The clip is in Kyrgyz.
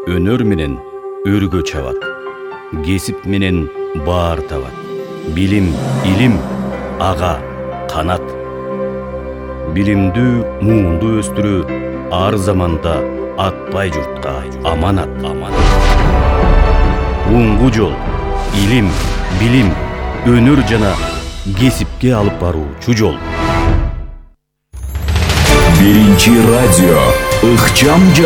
өнөр менен өргө чабат, кесип менен баар табат. Билим, илим ага канат. Билимдүү, муунду өстүрүү ар заманда атпай журтка аманат. Уңгу жол, илим, билим, өнөр жана кесипке алып баруучу жол. Биринчи радио ыкчам